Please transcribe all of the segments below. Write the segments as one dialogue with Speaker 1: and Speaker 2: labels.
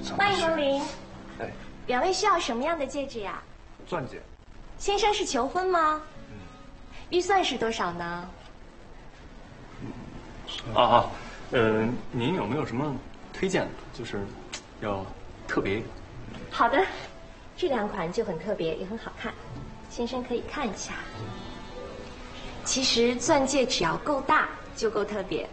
Speaker 1: 欢迎光临。
Speaker 2: 哎，
Speaker 1: 两位需要什么样的戒指呀？
Speaker 2: 钻戒。
Speaker 1: 先生是求婚吗？预算是多少呢？
Speaker 3: 您有没有什么推荐的？就是要特别一点。
Speaker 1: 好的，这两款就很特别，也很好看，先生可以看一下。其实钻戒只要够大就够特别。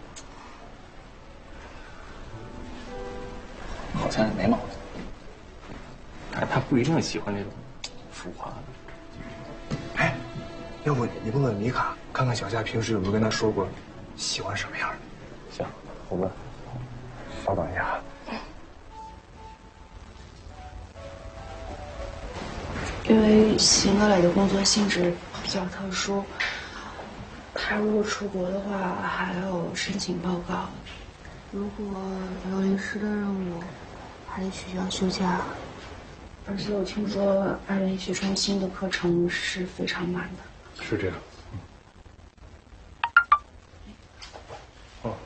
Speaker 3: 好像也没毛病。他不一定喜欢那种浮夸的。
Speaker 2: 哎，要不你问问米卡，看看小夏平时有没有跟他说过喜欢什么样的？
Speaker 3: 行，我问。
Speaker 2: 稍等一下。
Speaker 4: 因为邢格磊的工作性质比较特殊，他如果出国的话，还要申请报告。如果有临时的任务，还得取消休假。而且我听说爱联系中心的课程是非常满的。
Speaker 5: 是这样。哦。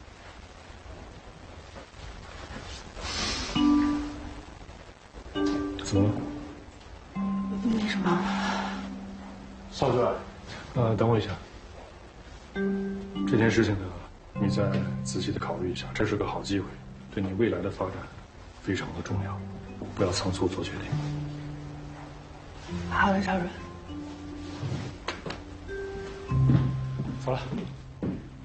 Speaker 5: 怎么了？
Speaker 4: 没什么。
Speaker 5: 少帅，等我一下。这件事情呢，你再仔细的考虑一下，这是个好机会，对你未来的发展非常的重要，不要仓促做决定。
Speaker 4: 好的，赵主任。
Speaker 5: 走了。